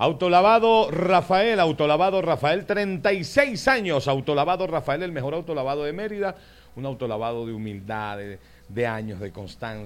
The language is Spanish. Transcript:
Autolavado Rafael, 36 años. Autolavado Rafael, el mejor autolavado de Mérida. Un autolavado de humildad, de años, de constancia.